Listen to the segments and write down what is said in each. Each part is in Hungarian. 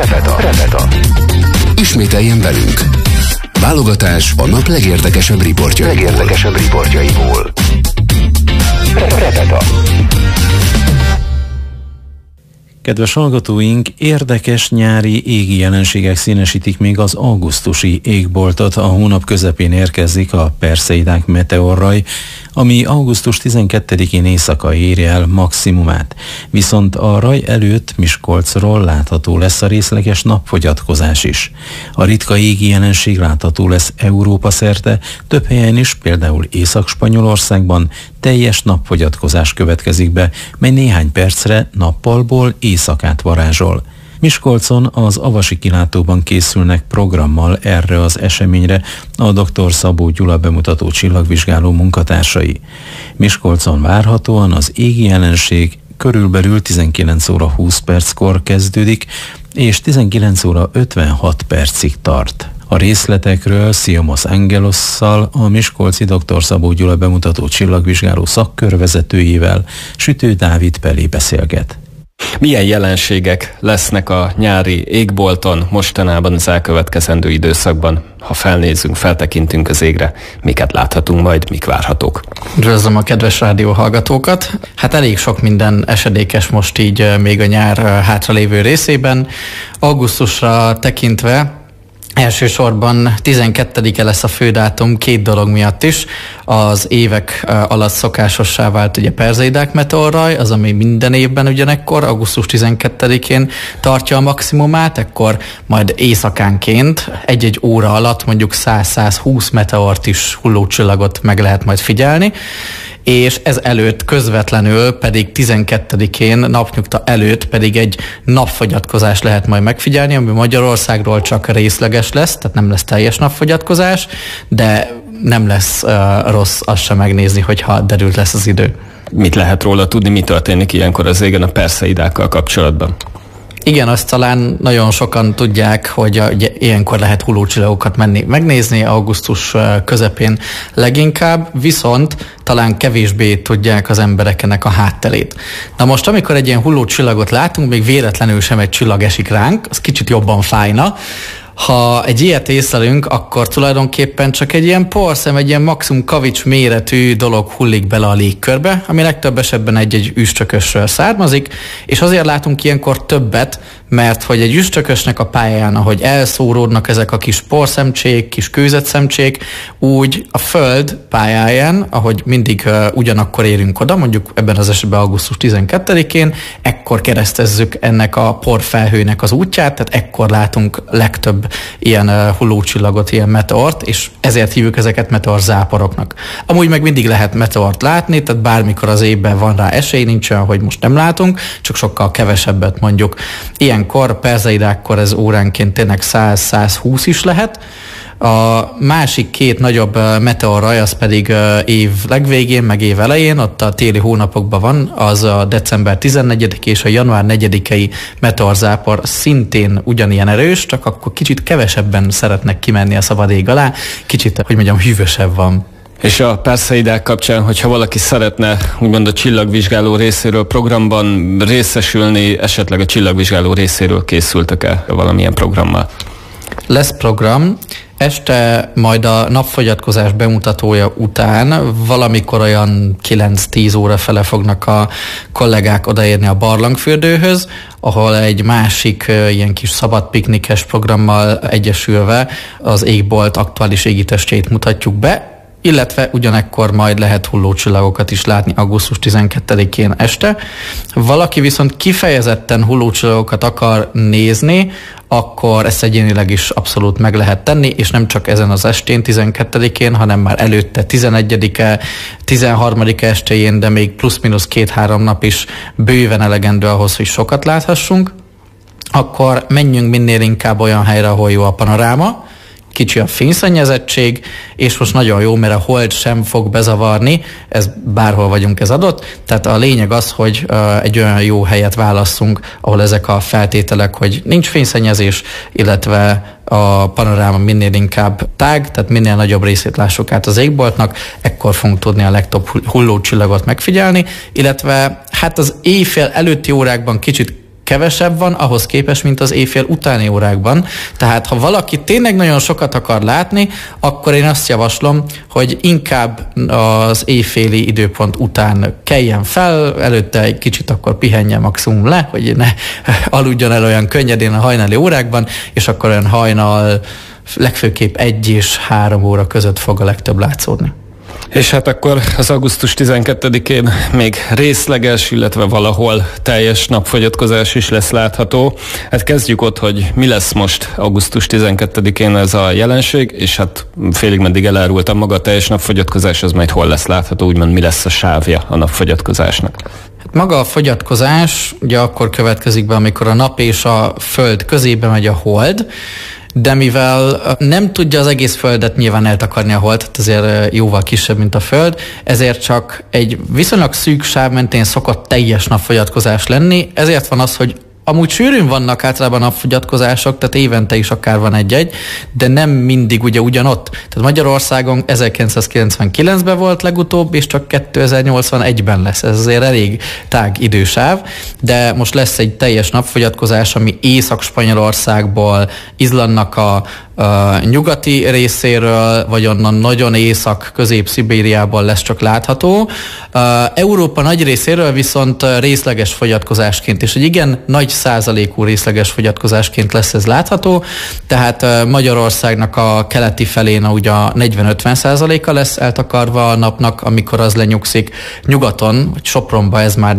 Repeta. Ismételjen velünk. Válogatás a nap legérdekesebb riportjaiból. Repeta. Kedves hallgatóink, érdekes nyári égi jelenségek színesítik még az augusztusi égboltot. A hónap közepén érkezik a Perseidák meteorraj, ami augusztus 12-én éjszaka éri el maximumát. Viszont a raj előtt Miskolcról látható lesz a részleges napfogyatkozás is. A ritka égi jelenség látható lesz Európa szerte, több helyen is, például Észak-Spanyolországban teljes napfogyatkozás következik be, mely néhány percre nappalból éjszakát varázsol. Miskolcon az Avasi kilátóban készülnek programmal erre az eseményre a dr. Szabó Gyula bemutató csillagvizsgáló munkatársai. Miskolcon várhatóan az égi jelenség körülbelül 19 óra 20 perckor kezdődik, és 19 óra 56 percig tart. A részletekről Sziomos Angelosszal, a miskolci dr. Szabó Gyula bemutató csillagvizsgáló szakkörvezetőjével, Sütő Dávid Peli beszélget. Milyen jelenségek lesznek a nyári égbolton mostanában az elkövetkezendő időszakban? Ha felnézünk, feltekintünk az égre, miket láthatunk majd, mik várhatók? Üdvözlöm a kedves rádióhallgatókat! Hát elég sok minden esedékes most így még a nyár hátralévő részében. Augusztusra tekintve elsősorban 12-e lesz a fődátum két dolog miatt is. Az évek alatt szokásossá vált ugye Perseidák meteorraj, az ami minden évben ugyanekkor, augusztus 12-én tartja a maximumát, ekkor majd éjszakánként egy-egy óra alatt mondjuk 100-120 meteort is, hullócsillagot meg lehet majd figyelni, és ez előtt közvetlenül pedig 12-én napnyugta előtt pedig egy napfogyatkozás lehet majd megfigyelni, ami Magyarországról csak részleges lesz, tehát nem lesz teljes napfogyatkozás, de nem lesz rossz azt sem megnézni, hogyha derült lesz az idő. Mit lehet róla tudni, mi történik ilyenkor az égen a Perseidákkal kapcsolatban? Igen, azt talán nagyon sokan tudják, hogy ugye, ilyenkor lehet hullócsillagokat menni megnézni, augusztus közepén leginkább, viszont talán kevésbé tudják az emberek ennek a hátterét. Na most, amikor egy ilyen hullócsillagot látunk, még véletlenül sem egy csillag esik ránk, az kicsit jobban fájna. Ha egy ilyet észlelünk, akkor tulajdonképpen csak egy ilyen porszem, egy ilyen maximum kavics méretű dolog hullik bele a légkörbe, ami legtöbb esetben egy üstökösről származik, és azért látunk ilyenkor többet, mert hogy egy üstökösnek a pályáján, ahogy elszóródnak ezek a kis porszemcsék, kis kőzetszemcsék, úgy a Föld pályáján, ahogy mindig ugyanakkor érünk oda, mondjuk ebben az esetben augusztus 12-én, ekkor keresztezzük ennek a porfelhőnek az útját, tehát ekkor látunk legtöbb ilyen hullócsillagot, ilyen meteort, és ezért hívjuk ezeket meteorzáporoknak. Amúgy meg mindig lehet meteort látni, tehát bármikor az évben van rá esély, nincs olyan, hogy most nem látunk, csak sokkal kevesebbet mondjuk. Ilyenkor, Perseidákkor ez óránként tényleg 100-120 is lehet. A másik két nagyobb meteorraj, az pedig év legvégén, meg év elején, ott a téli hónapokban van, az a december 14 és a január 4-i meteorzápor szintén ugyanilyen erős, csak akkor kicsit kevesebben szeretnek kimenni a szabad ég alá, kicsit, hogy mondjam, hűvösebb van. És a Perseidák kapcsán, hogyha valaki szeretne úgymond a csillagvizsgáló részéről programban részesülni, esetleg a csillagvizsgáló részéről készültek-e valamilyen programmal? Lesz program. Este majd a napfogyatkozás bemutatója után valamikor olyan 9-10 óra fele fognak a kollégák odaérni a barlangfürdőhöz, ahol egy másik ilyen kis szabad piknikes programmal egyesülve az égbolt aktuális égitestjeit mutatjuk be, illetve ugyanekkor majd lehet hullócsillagokat is látni augusztus 12-én este. Valaki viszont kifejezetten hullócsillagokat akar nézni, akkor ezt egyénileg is abszolút meg lehet tenni, és nem csak ezen az estén, 12-én, hanem már előtte 11-e, 13-e estéjén, de még plusz-minusz 2-3 nap is bőven elegendő ahhoz, hogy sokat láthassunk. Akkor menjünk minél inkább olyan helyre, ahol jó a panoráma, kicsi a fényszennyezettség, és most nagyon jó, mert a hold sem fog bezavarni, ez bárhol vagyunk, ez adott, tehát a lényeg az, hogy egy olyan jó helyet válasszunk, ahol ezek a feltételek, hogy nincs fényszennyezés, illetve a panoráma minél inkább tág, tehát minél nagyobb részét lássuk át az égboltnak, ekkor fogunk tudni a legtöbb hullócsillagot megfigyelni, illetve hát az éjfél előtti órákban kicsit kevesebb van ahhoz képest, mint az éjfél utáni órákban. Tehát ha valaki tényleg nagyon sokat akar látni, akkor én azt javaslom, hogy inkább az éjféli időpont után keljen fel, előtte egy kicsit akkor pihenjen maximum le, hogy ne aludjon el olyan könnyedén a hajnali órákban, és akkor olyan hajnal legfőképp 1 és 3 óra között fog a legtöbb látszódni. És hát akkor az augusztus 12-én még részleges, illetve valahol teljes napfogyatkozás is lesz látható. Hát kezdjük ott, hogy mi lesz most augusztus 12-én ez a jelenség, és hát félig meddig elárultam, maga a teljes napfogyatkozás, az majd hol lesz látható, úgymond mi lesz a sávja a napfogyatkozásnak. Hát maga a fogyatkozás ugye akkor következik be, amikor a nap és a föld közébe megy a hold, de mivel nem tudja az egész földet nyilván eltakarni a hold, tehát azért jóval kisebb, mint a föld, ezért csak egy viszonylag szűk sáv mentén szokott teljes napfogyatkozás lenni, ezért van az, hogy amúgy sűrűn vannak általában napfogyatkozások, tehát évente is akár van egy-egy, de nem mindig ugye ugyanott. Tehát Magyarországon 1999-ben volt legutóbb, és csak 2081-ben lesz. Ez azért elég tág idősáv, de most lesz egy teljes napfogyatkozás, ami Észak-Spanyolországból, Izlandnak a nyugati részéről, vagy onnan nagyon Észak-Közép-Szibériából lesz csak látható. Európa nagy részéről viszont részleges fogyatkozásként, és egy igen nagy százalékú részleges fogyatkozásként lesz ez látható, tehát Magyarországnak a keleti felén ugye a 40-50%-a lesz eltakarva a napnak, amikor az lenyugszik. Nyugaton, vagy Sopronban ez már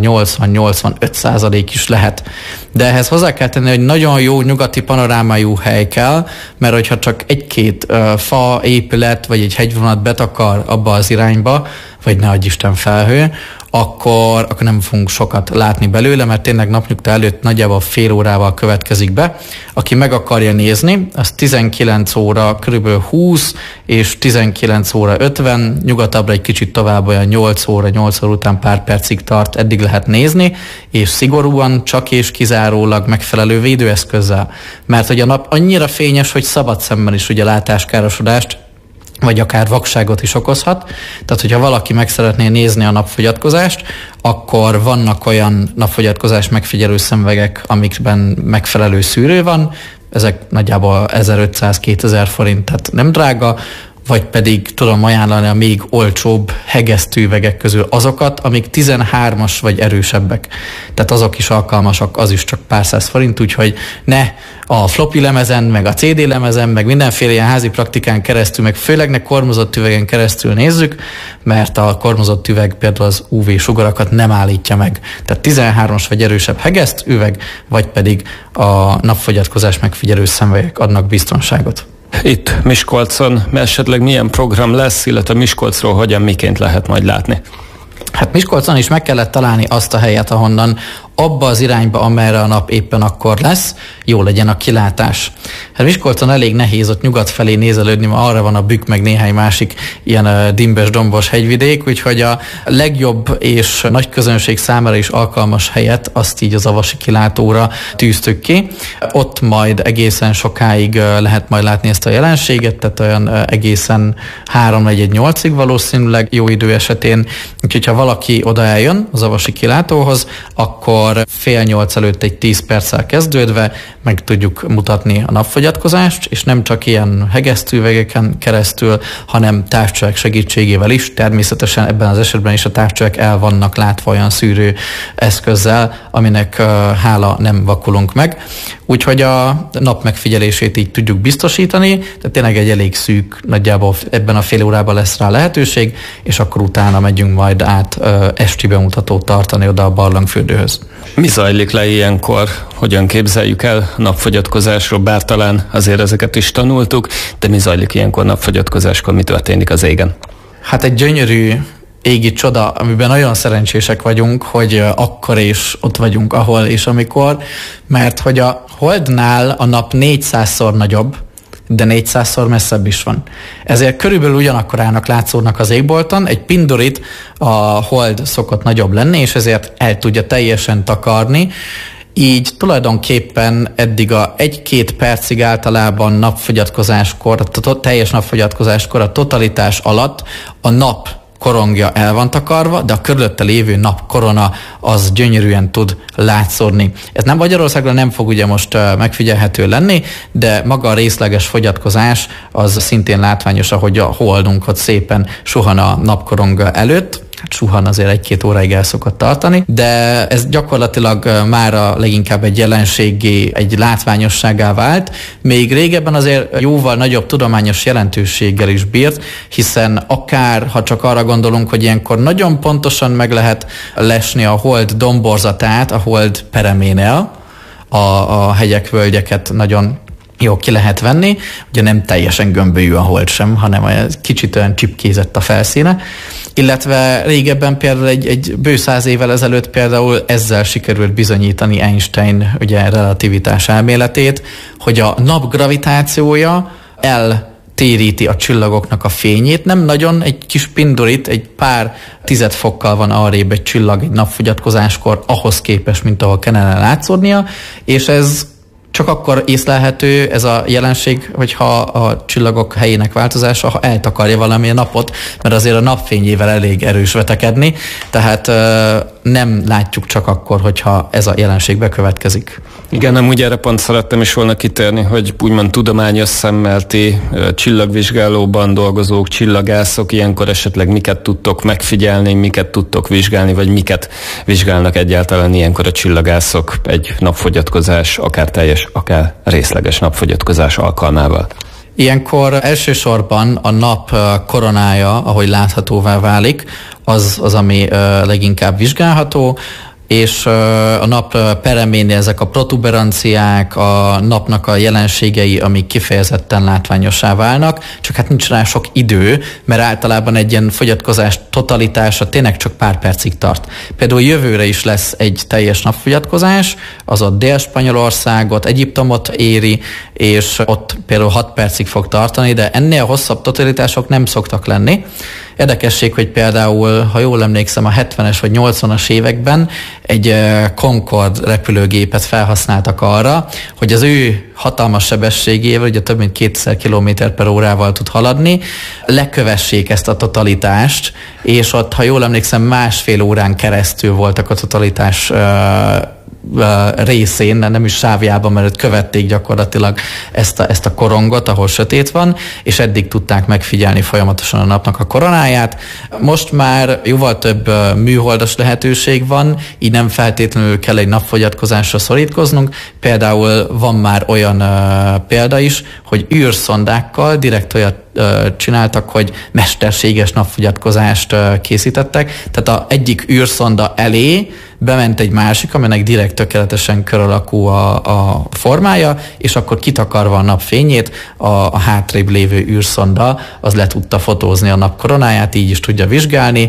80-85% is lehet. De ehhez hozzá kell tenni, hogy nagyon jó nyugati panorámájú hely kell, mert hogyha csak egy-két fa, épület, vagy egy hegyvonat betakar abba az irányba, vagy ne adj Isten felhő, akkor nem fogunk sokat látni belőle, mert tényleg napnyugta előtt nagyjából fél órával következik be. Aki meg akarja nézni, az 19 óra kb. 20 és 19 óra 50, nyugatabbra egy kicsit tovább olyan 8 óra után pár percig tart, eddig lehet nézni, és szigorúan csak és kizárólag megfelelő védőeszközzel. Mert hogy a nap annyira fényes, hogy szabad szemmel is ugye látáskárosodást, vagy akár vakságot is okozhat. Tehát, hogyha valaki meg szeretné nézni a napfogyatkozást, akkor vannak olyan napfogyatkozás megfigyelő szemüvegek, amikben megfelelő szűrő van, ezek nagyjából 1500-2000 forint, tehát nem drága, vagy pedig tudom ajánlani a még olcsóbb hegesztőüvegek közül azokat, amik 13-as vagy erősebbek. Tehát azok is alkalmasak, az is csak pár száz forint, úgyhogy ne a floppy lemezen, meg a CD lemezen, meg mindenféle ilyen házi praktikán keresztül, meg főleg ne kormozott üvegen keresztül nézzük, mert a kormozott üveg például az UV-sugarakat nem állítja meg. Tehát 13-as vagy erősebb hegesztőüveg, vagy pedig a napfogyatkozás megfigyelő szemüvegek adnak biztonságot. Itt Miskolcon esetleg milyen program lesz, illetve Miskolcról hogyan, miként lehet majd látni? Hát Miskolcon is meg kellett találni azt a helyet, ahonnan abba az irányba, amerre a nap éppen akkor lesz, jó legyen a kilátás. Hát Miskolcon elég nehéz ott nyugat felé nézelődni, mert arra van a Bükk, meg néhány másik ilyen dimbes-dombos hegyvidék, úgyhogy a legjobb és nagy közönség számára is alkalmas helyet azt így az avasi kilátóra tűztük ki. Ott majd egészen sokáig lehet majd látni ezt a jelenséget, tehát olyan egészen 3-4-8-ig valószínűleg jó idő esetén. Úgyhogy ha valaki oda eljön az avasi kilátóhoz, akkor 7:30 előtt egy 10 perccel kezdődve meg tudjuk mutatni a napfogyatkozást, és nem csak ilyen hegesztőüvegeken keresztül, hanem távcsövek segítségével is. Természetesen ebben az esetben is a távcsövek el vannak látva olyan szűrő eszközzel, aminek hála nem vakulunk meg. Úgyhogy a nap megfigyelését így tudjuk biztosítani, tehát tényleg egy elég szűk, nagyjából ebben a fél órában lesz rá lehetőség, és akkor utána megyünk majd át esti bemutatót tartani oda a barlangfürdőhöz. Mi zajlik le ilyenkor? Hogyan képzeljük el napfogyatkozásról? Bár talán azért ezeket is tanultuk, de mi zajlik ilyenkor napfogyatkozáskor? Mi történik az égen? Hát egy gyönyörű égi csoda, amiben nagyon szerencsések vagyunk, hogy akkor és ott vagyunk, ahol és amikor, mert hogy a holdnál a nap 400-szor nagyobb, de 400-szor messzebb is van. Ezért körülbelül ugyanakkorának látszódnak az égbolton, egy pindorit a hold szokott nagyobb lenni, és ezért el tudja teljesen takarni. Így tulajdonképpen eddig a 1-2 percig általában napfogyatkozáskor, teljes napfogyatkozáskor, a totalitás alatt a nap korongja el van takarva, de a körülötte lévő napkorona az gyönyörűen tud látszódni. Ez nem Magyarországon nem fog ugye most megfigyelhető lenni, de maga a részleges fogyatkozás az szintén látványos, ahogy a holdunk ott szépen suhan a napkorong előtt. Suhan azért 1-2 óráig el szokott tartani, de ez gyakorlatilag mára leginkább egy jelenséggé, egy látványosságá vált. Még régebben azért jóval nagyobb tudományos jelentőséggel is bírt, hiszen akár, ha csak arra gondolunk, hogy ilyenkor nagyon pontosan meg lehet lesni a hold domborzatát, a hold pereménél, a hegyek, völgyeket nagyon jó ki lehet venni, ugye nem teljesen gömbölyű a hold sem, hanem kicsit olyan csipkézett a felszíne, illetve régebben például egy bő 100 évvel ezelőtt például ezzel sikerült bizonyítani Einstein ugye relativitás elméletét, hogy a nap gravitációja eltéríti a csillagoknak a fényét, nem nagyon, egy kis pindurít, egy pár tizedfokkal van arrébb egy csillag egy napfogyatkozáskor ahhoz képest, mint ahol kellene látszódnia, és ez csak akkor észlelhető ez a jelenség, hogyha a csillagok helyének változása, ha eltakarja valami a napot, mert azért a napfényével elég erős vetekedni, tehát nem látjuk csak akkor, hogyha ez a jelenség bekövetkezik. Igen, amúgy erre pont szerettem is volna kitérni, hogy úgymond tudományos szemmel ti csillagvizsgálóban dolgozók, csillagászok, ilyenkor esetleg miket tudtok megfigyelni, miket tudtok vizsgálni, vagy miket vizsgálnak egyáltalán ilyenkor a csillagászok egy napfogyatkozás, akár teljes, akár részleges napfogyatkozás alkalmával. Ilyenkor elsősorban a nap koronája, ahogy láthatóvá válik, az ami leginkább vizsgálható, és a nap pereménél ezek a protuberanciák, a napnak a jelenségei, amik kifejezetten látványossá válnak, csak hát nincs rá sok idő, mert általában egy ilyen fogyatkozás totalitása tényleg csak pár percig tart. Például jövőre is lesz egy teljes napfogyatkozás, az a Dél-Spanyolországot, Egyiptomot éri, és ott például 6 percig fog tartani, de ennél hosszabb totalitások nem szoktak lenni. Érdekesség, hogy például, ha jól emlékszem, a 70-es vagy 80-as években egy Concorde repülőgépet felhasználtak arra, hogy az ő hatalmas sebességével, ugye több mint 2000 km/h tud haladni, lekövessék ezt a totalitást, és ott, ha jól emlékszem, 1,5 órán keresztül voltak a totalitás részén, nem is sávjában, mert ott követték gyakorlatilag ezt a korongot, ahol sötét van, és eddig tudták megfigyelni folyamatosan a napnak a koronáját. Most már jóval több műholdas lehetőség van, így nem feltétlenül kell egy napfogyatkozásra szorítkoznunk. Például van már olyan példa is, hogy űrszondákkal direkt olyat csináltak, hogy mesterséges napfogyatkozást készítettek. Tehát az egyik űrszonda elé bement egy másik, aminek direkt tökéletesen kör alakú a formája, és akkor kitakarva a napfényét, a hátrébb lévő űrszonda az le tudta fotózni a nap koronáját, így is tudja vizsgálni,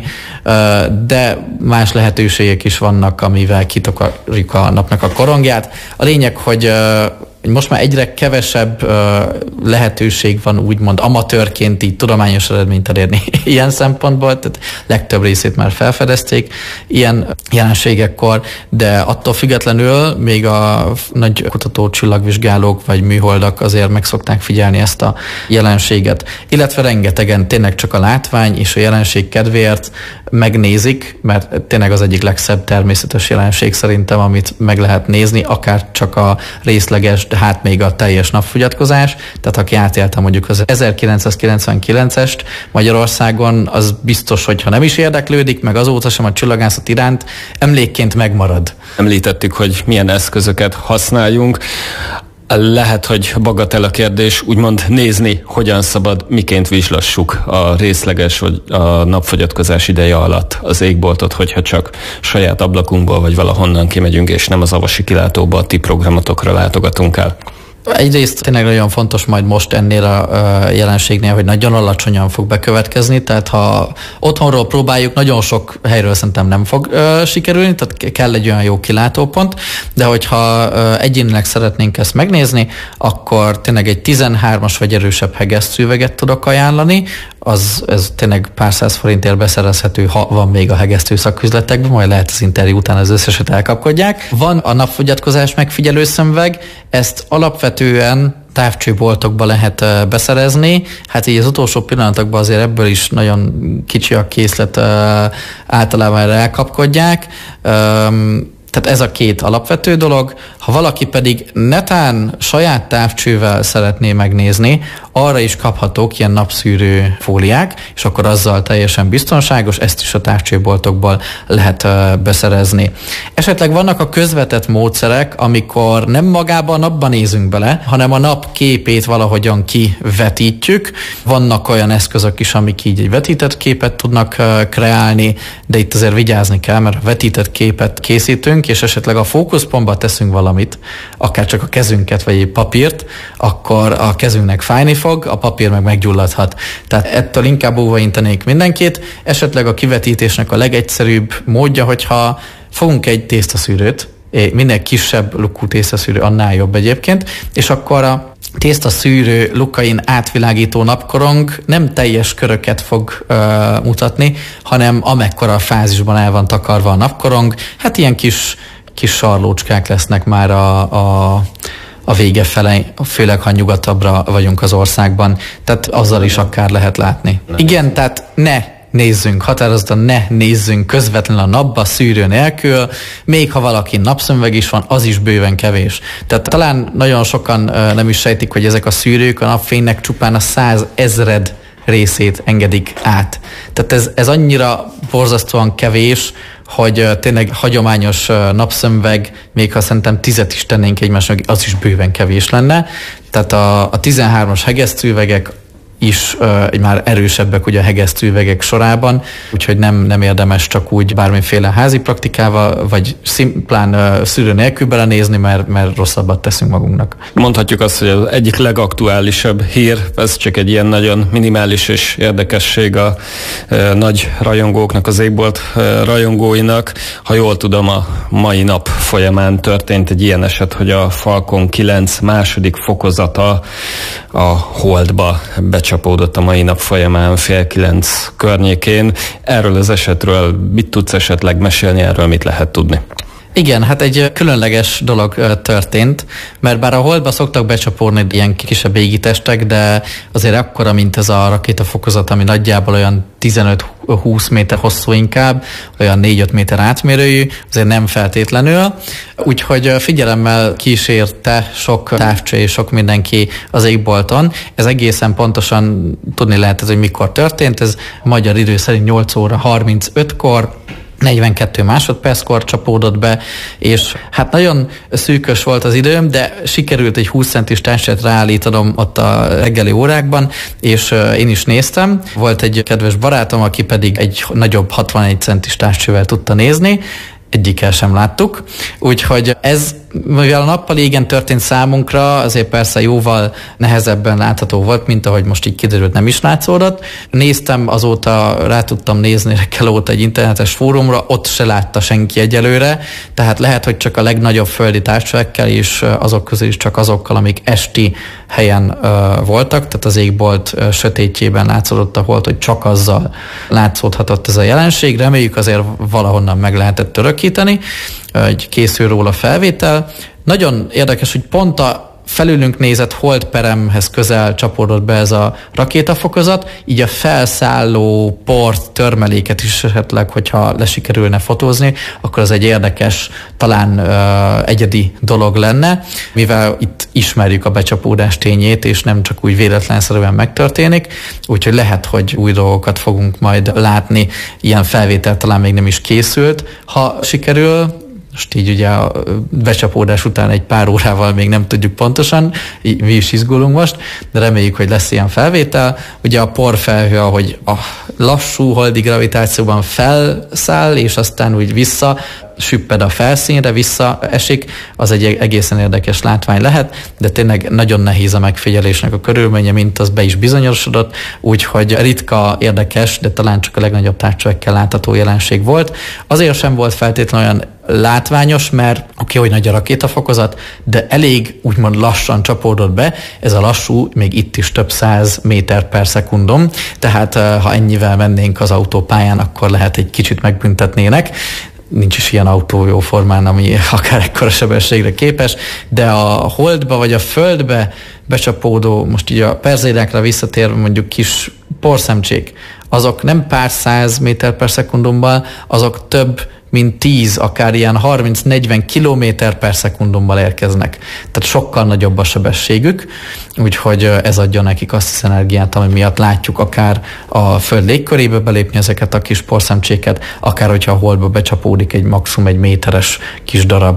de más lehetőségek is vannak, amivel kitakarjuk a napnak a korongját. A lényeg, hogy most már egyre kevesebb lehetőség van úgymond amatőrként így tudományos eredményt elérni ilyen szempontból, tehát legtöbb részét már felfedezték ilyen jelenségekkor, de attól függetlenül még a nagy kutató csillagvizsgálók vagy műholdak azért meg szokták figyelni ezt a jelenséget. Illetve rengetegen tényleg csak a látvány és a jelenség kedvéért megnézik, mert tényleg az egyik legszebb természetes jelenség szerintem, amit meg lehet nézni, akár csak a részleges, de hát még a teljes napfogyatkozás. Tehát aki átélte mondjuk az 1999-est Magyarországon, az biztos, hogy ha nem is érdeklődik, meg azóta sem a csillagászat iránt, emlékként megmarad. Említettük, hogy milyen eszközöket használjunk. Lehet, hogy bagatell a kérdés, úgymond nézni, hogyan szabad, miként vizslassuk a részleges vagy a napfogyatkozás ideje alatt az égboltot, hogyha csak saját ablakunkból vagy valahonnan kimegyünk, és nem az avasi kilátóba a ti programotokra látogatunk el. Egyrészt tényleg nagyon fontos majd most ennél a jelenségnél, hogy nagyon alacsonyan fog bekövetkezni, tehát ha otthonról próbáljuk, nagyon sok helyről szerintem nem fog sikerülni, tehát kell egy olyan jó kilátópont, de hogyha egyénileg szeretnénk ezt megnézni, akkor tényleg egy 13-as vagy erősebb hegesztőüveget tudok ajánlani, ez tényleg pár száz forintért beszerezhető, ha van még a hegesztő szaküzletekben, majd lehet az interjú után az összeset elkapkodják. Van a napfogyatkozás megfigyelő szemüveg, ezt alapvetően távcsőboltokba lehet beszerezni. Hát így az utolsó pillanatokban azért ebből is nagyon kicsi a készlet, általában erre elkapkodják. Tehát ez a két alapvető dolog. Ha valaki pedig netán saját távcsővel szeretné megnézni, arra is kaphatók ilyen napszűrő fóliák, és akkor azzal teljesen biztonságos, ezt is a távcsőboltokból lehet beszerezni. Esetleg vannak a közvetett módszerek, amikor nem magában a napban nézünk bele, hanem a nap képét valahogyan kivetítjük. Vannak olyan eszközök is, amik így egy vetített képet tudnak kreálni, de itt azért vigyázni kell, mert a vetített képet készítünk, és esetleg a fókuszpontba teszünk valamit, akár csak a kezünket, vagy egy papírt, akkor a kezünknek fájni fog, a papír meg meggyulladhat. Tehát ettől inkább óvaintenék mindenkit. Esetleg a kivetítésnek a legegyszerűbb módja, hogyha fogunk egy tésztaszűrőt, minél kisebb lukú tésztaszűrő, annál jobb egyébként, és akkor a tésztaszűrő lukain átvilágító napkorong nem teljes köröket fog mutatni, hanem amekkora fázisban el van takarva a napkorong, hát ilyen kis sarlócskák lesznek már a vége fele, főleg ha nyugatabbra vagyunk az országban, tehát azzal is akár lehet látni. Igen, tehát határozottan ne nézzünk közvetlenül a napba szűrő nélkül, még ha valaki napszemüveg is van, az is bőven kevés. Tehát talán nagyon sokan nem is sejtik, hogy ezek a szűrők a napfénynek csupán a 100 000 részét engedik át. Tehát ez annyira borzasztóan kevés, hogy tényleg hagyományos napszemüveg, még ha szerintem 10 is tennénk egymásnak, az is bőven kevés lenne. Tehát a 13-as hegesztőüvegek is már erősebbek ugye a hegesztőüvegek sorában, úgyhogy nem érdemes csak úgy bármiféle házi praktikával, vagy szimplán szűrő nélkül belenézni, mert rosszabbat teszünk magunknak. Mondhatjuk azt, hogy az egyik legaktuálisabb hír, ez csak egy ilyen nagyon minimális és érdekesség a nagy rajongóknak, az égbolt rajongóinak. Ha jól tudom, a mai nap folyamán történt egy ilyen eset, hogy a Falcon 9 második fokozata a Holdba becsapódott a mai nap folyamán 8:30 környékén. Erről az esetről mit tudsz esetleg mesélni, erről mit lehet tudni? Igen, hát egy különleges dolog történt, mert bár a Holdba szoktak becsapódni ilyen kisebb égitestek, de azért akkora, mint ez a rakétafokozat, ami nagyjából olyan 15-20 méter hosszú inkább, olyan 4-5 méter átmérőjű, azért nem feltétlenül. Úgyhogy figyelemmel kísérte sok távcső és sok mindenki az égbolton. Ez egészen pontosan tudni lehetett, hogy mikor történt. Ez magyar idő szerint 8 óra 35-kor, 42 másodperckor csapódott be, és hát nagyon szűkös volt az időm, de sikerült egy 20 centis távcsőt ráállítanom ott a reggeli órákban, és én is néztem. Volt egy kedves barátom, aki pedig egy nagyobb 61 centis távcsővel tudta nézni, egyikkel sem láttuk. Úgyhogy ez, mivel a nappal égen történt számunkra, azért persze jóval nehezebben látható volt, mint ahogy most így kiderült, nem is látszódott. Néztem, azóta rá tudtam nézni reggel óta egy internetes fórumra, ott se látta senki egyelőre, tehát lehet, hogy csak a legnagyobb földi távcsövekkel, és azok közül is csak azokkal, amik esti helyen voltak, tehát az égbolt sötétjében látszódott a Hold, hogy csak azzal látszódhatott ez a jelenség. Reméljük azért valahonnan meg lehetett örökíteni, hogy készül róla felvétel. Nagyon érdekes, hogy pont a felülünk nézett holdperemhez közel csapódott be ez a rakétafokozat, így a felszálló port, törmeléket is esetleg, hogyha lesikerülne fotózni, akkor az egy érdekes, talán egyedi dolog lenne, mivel itt ismerjük a becsapódás tényét, és nem csak úgy véletlenszerűen megtörténik, úgyhogy lehet, hogy új dolgokat fogunk majd látni. Ilyen felvétel talán még nem is készült, ha sikerül. Most így ugye a becsapódás után egy pár órával még nem tudjuk pontosan, mi is izgulunk most, de reméljük, hogy lesz ilyen felvétel. Ugye a porfelhő, ahogy a lassú holdi gravitációban felszáll, és aztán úgy vissza süpped a felszínre, visszaesik, az egy egészen érdekes látvány lehet, de tényleg nagyon nehéz a megfigyelésnek a körülménye, mint az be is bizonyosodott, úgyhogy ritka, érdekes, de talán csak a legnagyobb távcsövekkel látható jelenség volt. Azért sem volt feltétlenül olyan látványos, mert oké, hogy nagy a rakétafokozat, de elég úgymond lassan csapódott be, ez a lassú még itt is több 100 méter per szekundum, tehát ha ennyivel mennénk az autópályán, akkor lehet egy kicsit megbüntetnének. nincs is ilyen autó jó formán, ami akár ekkora sebességre képes, de a holdba vagy a földbe becsapódó, most így a Perseidákra visszatérve mondjuk kis porszemcsék, azok nem pár 100 méter per szekundummal, azok több mint 10, akár ilyen 30-40 kilométer per szekundummal érkeznek. Tehát sokkal nagyobb a sebességük, úgyhogy ez adja nekik azt az energiát, ami miatt látjuk akár a Föld légkörébe belépni ezeket a kis porszemcséket, akár hogyha a holdba becsapódik egy maximum 1 méteres kis darab.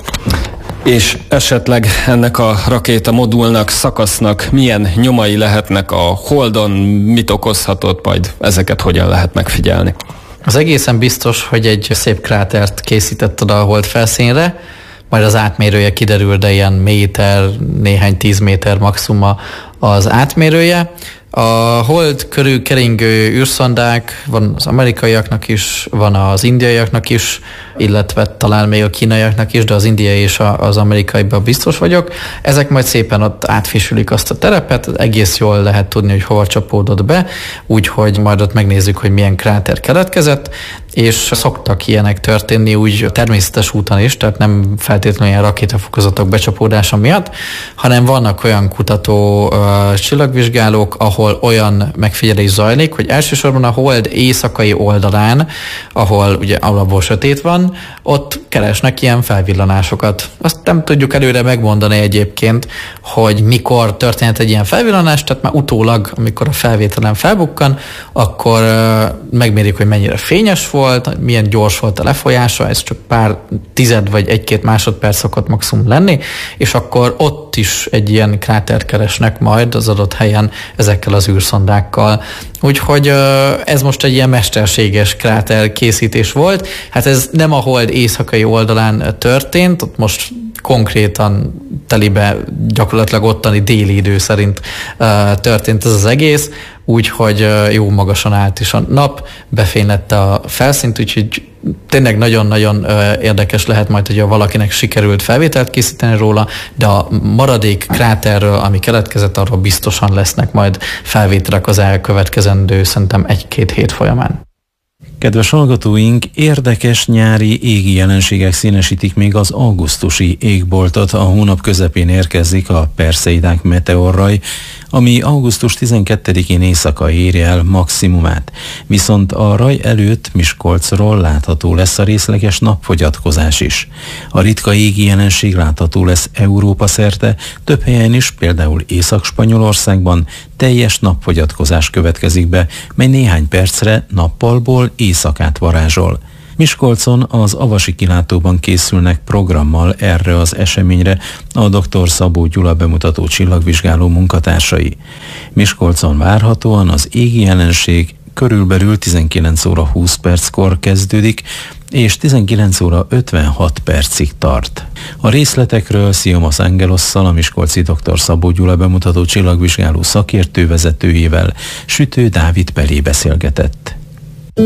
És esetleg ennek a rakétamodulnak, szakasznak milyen nyomai lehetnek a Holdon, mit okozhatott, majd ezeket hogyan lehet megfigyelni? Az egészen biztos, hogy egy szép krátert készített oda a Hold felszínre, majd az átmérője kiderül, de ilyen méter, néhány 10 méter maximum az átmérője. A Hold körül keringő űrszondák, van az amerikaiaknak is, van az indiaiaknak is, illetve talán még a kínaiaknak is, de az indiai és az amerikaiban biztos vagyok. Ezek majd szépen ott átfésülik azt a terepet, egész jól lehet tudni, hogy hova csapódott be, úgyhogy majd ott megnézzük, hogy milyen kráter keletkezett, és szoktak ilyenek történni úgy természetes úton is, tehát nem feltétlenül ilyen rakétafokozatok becsapódása miatt, hanem vannak olyan kutató csillagvizsgálók, ahol olyan megfigyelés zajlik, hogy elsősorban a Hold éjszakai oldalán, ahol ugye alapból sötét van, ott keresnek ilyen felvillanásokat. Azt nem tudjuk előre megmondani egyébként, hogy mikor történt egy ilyen felvillanás, tehát már utólag, amikor a felvételen felbukkan, akkor megmérik, hogy mennyire fényes volt, milyen gyors volt a lefolyása, ez csak pár tized vagy 1-2 másodperc szokott maximum lenni, és akkor ott is egy ilyen krátert keresnek majd az adott helyen ezekkel az űrszondákkal. Úgyhogy ez most egy ilyen mesterséges kráter készítés volt. Hát ez nem a Hold éjszakai oldalán történt, ott most konkrétan telibe gyakorlatilag ottani déli idő szerint történt ez az egész, úgyhogy jó magasan állt is a nap, befénylette a felszínt, úgyhogy tényleg nagyon-nagyon érdekes lehet majd, hogyha valakinek sikerült felvételt készíteni róla, de a maradék kráterről, ami keletkezett, arról biztosan lesznek majd felvételek az elkövetkezendő, szerintem 1-2 hét folyamán. Kedves hallgatóink, érdekes nyári égi jelenségek színesítik még az augusztusi égboltot. A hónap közepén érkezik a Perseidák meteorraj, ami augusztus 12-én éjszaka éri el maximumát. Viszont a raj előtt Miskolcról látható lesz a részleges napfogyatkozás is. A ritka égi jelenség látható lesz Európa szerte, több helyen is, például Észak-Spanyolországban teljes napfogyatkozás következik be, mely néhány percre nappalból éjszakát varázsol. Miskolcon az Avasi kilátóban készülnek programmal erre az eseményre a dr. Szabó Gyula bemutató csillagvizsgáló munkatársai. Miskolcon várhatóan az égi jelenség körülbelül 19 óra 20 perckor kezdődik, és 19 óra 56 percig tart. A részletekről Sziomos Angelosszal, a miskolci dr. Szabó Gyula bemutató csillagvizsgáló szakértő vezetőjével Sütő Dávid Pelé beszélgetett.